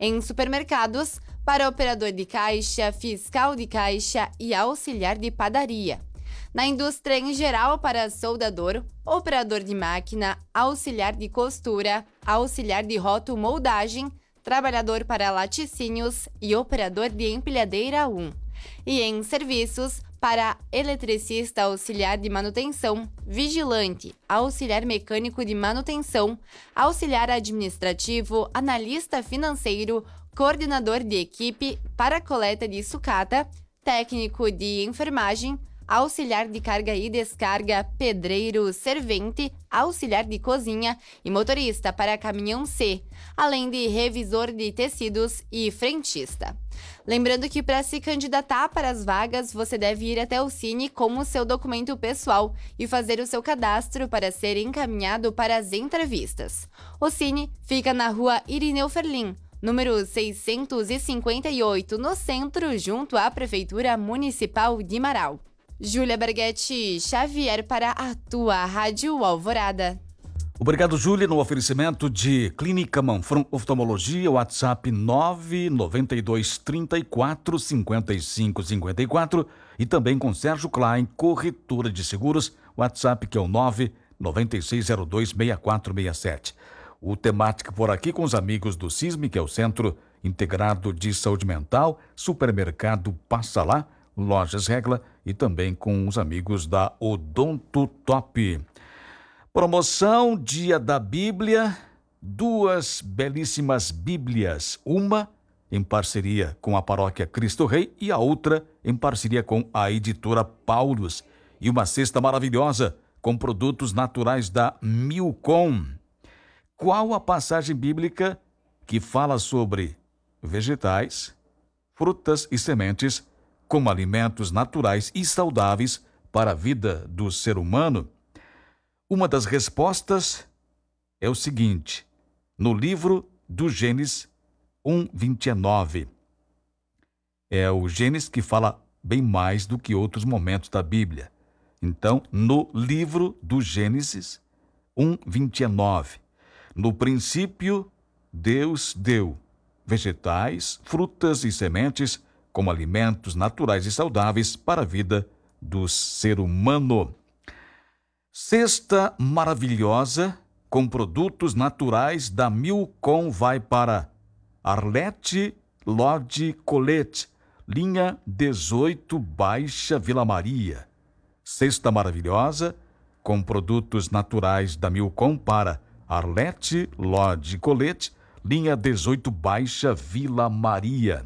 Em supermercados, para operador de caixa, fiscal de caixa e auxiliar de padaria. Na indústria em geral, para soldador, operador de máquina, auxiliar de costura, auxiliar de roto-moldagem, trabalhador para laticínios e operador de empilhadeira 1. E em serviços, para eletricista auxiliar de manutenção, vigilante, auxiliar mecânico de manutenção, auxiliar administrativo, analista financeiro, coordenador de equipe para coleta de sucata, técnico de enfermagem, auxiliar de carga e descarga, pedreiro, servente, auxiliar de cozinha e motorista para caminhão C, além de revisor de tecidos e frentista. Lembrando que para se candidatar para as vagas, você deve ir até o Cine com o seu documento pessoal e fazer o seu cadastro para ser encaminhado para as entrevistas. O Cine fica na rua Irineu Ferlin, número 658, no centro, junto à Prefeitura Municipal de Marau. Júlia Berghetti Xavier para a tua Rádio Alvorada. Obrigado, Júlia, no oferecimento de Clínica Manfron Oftalmologia, WhatsApp 992 34 55 54 e também com Sérgio Klein, Corretora de Seguros, WhatsApp que é o 99602 6467. O Temática por aqui com os amigos do CISM, que é o Centro Integrado de Saúde Mental, Supermercado Passa Lá, Lojas Regla e também com os amigos da Odonto Top. Promoção Dia da Bíblia, 2 belíssimas Bíblias, uma em parceria com a Paróquia Cristo Rei e a outra em parceria com a Editora Paulus, e uma cesta maravilhosa com produtos naturais da Milcom. Qual a passagem bíblica que fala sobre vegetais, frutas e sementes como alimentos naturais e saudáveis para a vida do ser humano? Uma das respostas é o seguinte, no livro do Gênesis 1:29. É o Gênesis que fala bem mais do que outros momentos da Bíblia. Então, no livro do Gênesis 1:29, no princípio, Deus deu vegetais, frutas e sementes como alimentos naturais e saudáveis para a vida do ser humano. Cesta maravilhosa com produtos naturais da Milcom vai para Arlete Lodi Colete, linha 18 Baixa Vila Maria. Cesta maravilhosa com produtos naturais da Milcom para Arlete Lodi Colete, linha 18 Baixa Vila Maria.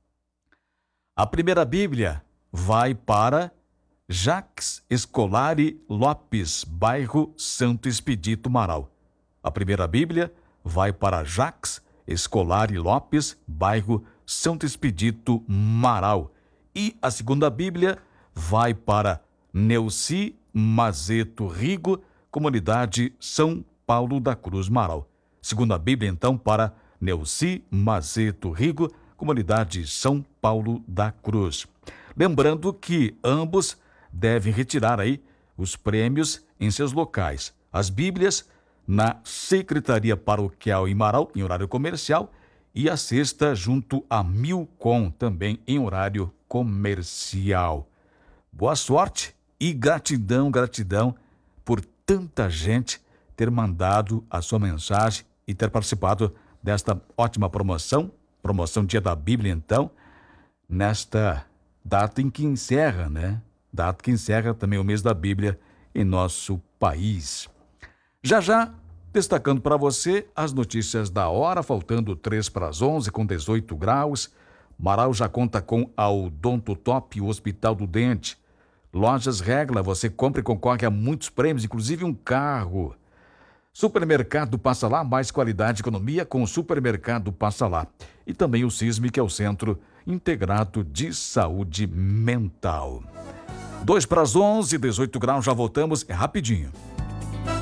A primeira Bíblia vai para Jacques Escolari Lopes, bairro Santo Expedito, Marau. A primeira Bíblia vai para Jacques Escolari Lopes, bairro Santo Expedito, Marau. E a segunda Bíblia vai para Neuci Mazeto Rigo, comunidade São Paulo da Cruz, Marau. Segunda Bíblia, então, para Neuci Mazeto Rigo, comunidade São Paulo da Cruz. Lembrando que ambos devem retirar aí os prêmios em seus locais. As Bíblias na Secretaria Paroquial em Marau, em horário comercial, e a cesta junto a Milcom, também em horário comercial. Boa sorte e gratidão por tanta gente ter mandado a sua mensagem e ter participado desta ótima promoção Dia da Bíblia, então, nesta data em que encerra, Data que encerra também o mês da Bíblia em nosso país. Já, destacando para você as notícias da hora, faltando 10:03 com 18 graus. Marau já conta com a Odonto Top, o Hospital do Dente. Lojas Regla, você compra e concorre a muitos prêmios, inclusive um carro. Supermercado Passa Lá, mais qualidade e economia com o Supermercado Passa Lá. E também o CISM, que é o Centro Integrado de Saúde Mental. 10:02, 18 graus, já voltamos, é rapidinho.